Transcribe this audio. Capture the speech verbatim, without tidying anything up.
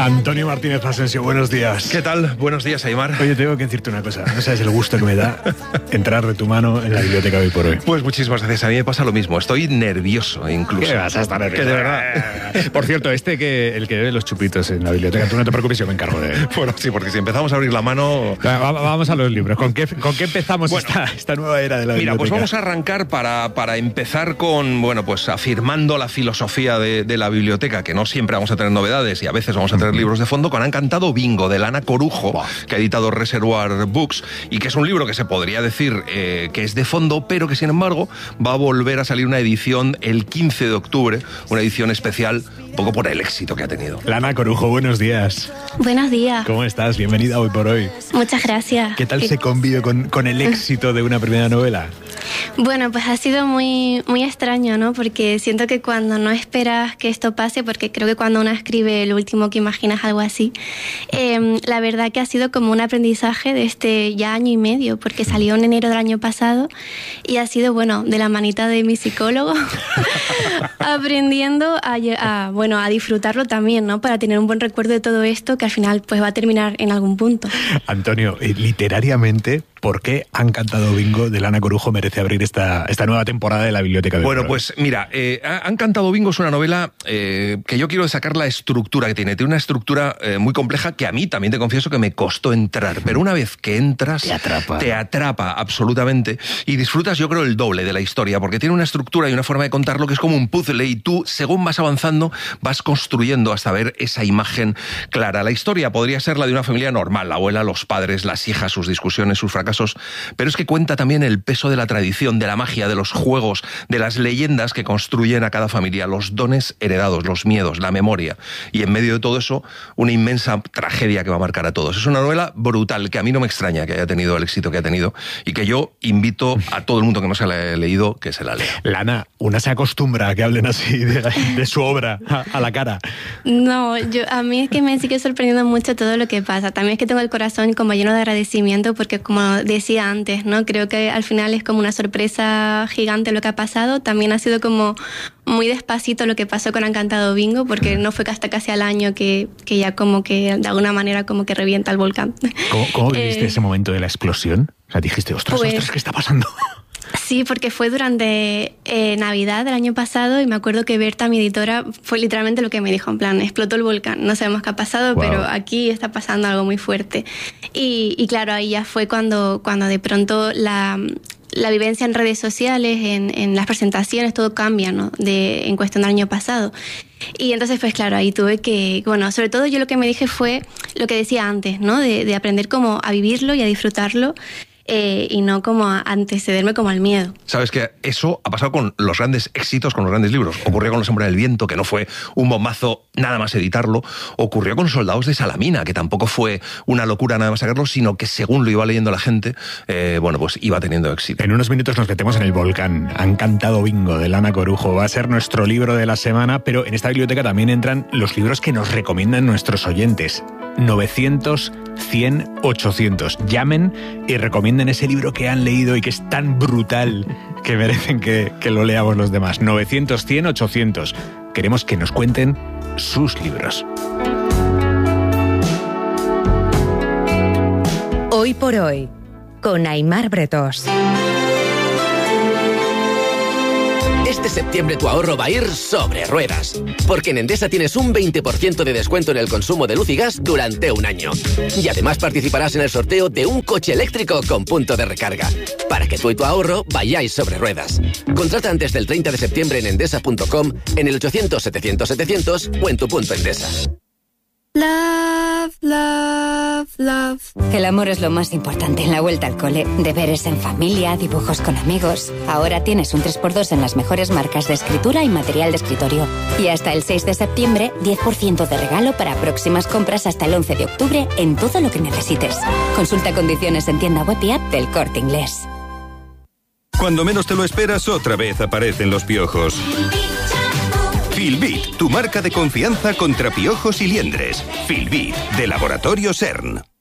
Antonio Martínez Asensio, buenos días. ¿Qué tal? Buenos días, Aimar. Oye, tengo que decirte una cosa. No sabes el gusto que me da entrar de tu mano en la biblioteca hoy por hoy. Pues muchísimas gracias. A mí me pasa lo mismo. Estoy nervioso incluso. ¿Qué vas a estar nervioso? Que de verdad. Por cierto, este que el que debe los chupitos en la biblioteca, tú no te preocupes, yo me encargo de... Bueno, sí, porque si empezamos a abrir la mano... Vamos a los libros. ¿Con qué, con qué empezamos bueno, esta, esta nueva era de la biblioteca? Mira, pues vamos a arrancar para, para empezar con, bueno, pues afirmando la filosofía de, de la biblioteca, que no siempre vamos a tener novedades y a veces vamos a tener libros de fondo, con Han cantado Bingo, de Ana Corujo, wow. que ha editado Reservoir Books, y que es un libro que se podría decir eh, que es de fondo, pero que sin embargo va a volver a salir una edición el quince de octubre, una edición especial, un poco por el éxito que ha tenido. Ana Corujo, buenos días. Buenos días. ¿Cómo estás? Bienvenida hoy por hoy. Muchas gracias. ¿Qué tal ¿Qué... se convive con, con el éxito de una primera novela? Bueno, pues ha sido muy, muy extraño, ¿no? Porque siento que cuando no esperas que esto pase, porque creo que cuando uno escribe lo último que imaginas algo así, eh, la verdad que ha sido como un aprendizaje de este ya año y medio, porque salió en enero del año pasado y ha sido, bueno, de la manita de mi psicólogo, aprendiendo a, a, bueno, a disfrutarlo también, ¿no? Para tener un buen recuerdo de todo esto que al final pues va a terminar en algún punto. Antonio, literariamente, ¿por qué Han cantado Bingo de Ana Corujo merece abrir esta, esta nueva temporada de la Biblioteca de Bueno, Pro? pues mira, eh, Han cantado Bingo es una novela eh, que yo quiero destacar la estructura que tiene. Tiene una estructura eh, muy compleja que a mí también te confieso que me costó entrar, pero una vez que entras, te atrapa. Te atrapa absolutamente y disfrutas, yo creo, el doble de la historia, porque tiene una estructura y una forma de contarlo que es como un puzzle y tú, según vas avanzando, vas construyendo hasta ver esa imagen clara. La historia podría ser la de una familia normal, la abuela, los padres, las hijas, sus discusiones, sus fracasos, pero es que cuenta también el peso de la tradición, de la magia, de los juegos, de las leyendas que construyen a cada familia, los dones heredados, los miedos, la memoria, y en medio de todo eso, una inmensa tragedia que va a marcar a todos. Es una novela brutal, que a mí no me extraña que haya tenido el éxito que ha tenido, y que yo invito a todo el mundo que no se la haya leído, que se la lea. Lana, una se acostumbra a que hablen así de, de su obra a, a la cara. No, yo a mí es que me sigue sorprendiendo mucho todo lo que pasa. También es que tengo el corazón como lleno de agradecimiento, porque como decía antes, ¿no? Creo que al final es como una sorpresa gigante lo que ha pasado. También ha sido como muy despacito lo que pasó con Han cantado Bingo, porque no fue hasta casi al año que, que ya como que de alguna manera como que revienta el volcán. ¿Cómo, cómo viviste eh, ese momento de la explosión? O sea, dijiste, ostras, pues, ostras, ¿qué está pasando? Sí, porque fue durante eh, Navidad del año pasado y me acuerdo que Berta, mi editora, fue literalmente lo que me dijo, en plan, explotó el volcán, no sabemos qué ha pasado, wow. pero aquí está pasando algo muy fuerte. Y, y claro, ahí ya fue cuando, cuando de pronto la... la vivencia en redes sociales, en, en las presentaciones, todo cambia, ¿no? De, en cuestión del año pasado. Y entonces, pues claro, ahí tuve que, bueno, sobre todo yo lo que me dije fue lo que decía antes, ¿no? De, de aprender como a vivirlo y a disfrutarlo. Eh, y no como a antecederme como al miedo. Sabes que eso ha pasado con los grandes éxitos, con los grandes libros. Ocurrió con La sombra del viento, que no fue un bombazo nada más editarlo. Ocurrió con Soldados de Salamina, que tampoco fue una locura nada más sacarlo, sino que según lo iba leyendo la gente, eh, bueno, pues iba teniendo éxito. En unos minutos nos metemos en el volcán. Han cantado Bingo, de Ana Corujo. Va a ser nuestro libro de la semana, pero en esta biblioteca también entran los libros que nos recomiendan nuestros oyentes. novecientos, cien, ochocientos. Llamen y recomienden ese libro que han leído y que es tan brutal que merecen que, que lo leamos los demás. novecientos, cien, ochocientos. Queremos que nos cuenten sus libros. Hoy por hoy, con Aimar Bretós. Este septiembre tu ahorro va a ir sobre ruedas, porque en Endesa tienes un veinte por ciento de descuento en el consumo de luz y gas durante un año. Y además participarás en el sorteo de un coche eléctrico con punto de recarga, para que tú y tu ahorro vayáis sobre ruedas. Contrata antes del treinta de septiembre en endesa punto com, en el ochocientos, setecientos, setecientos o en tu punto Endesa. Love, love, love. El amor es lo más importante en la vuelta al cole. Deberes en familia, dibujos con amigos. Ahora tienes un tres por dos en las mejores marcas de escritura y material de escritorio. Y hasta el seis de septiembre, diez por ciento de regalo para próximas compras hasta el once de octubre en todo lo que necesites. Consulta condiciones en tienda web y app del Corte Inglés. Cuando menos te lo esperas, otra vez aparecen los piojos. Filbit, tu marca de confianza contra piojos y liendres. Filbit, de Laboratorio CERN.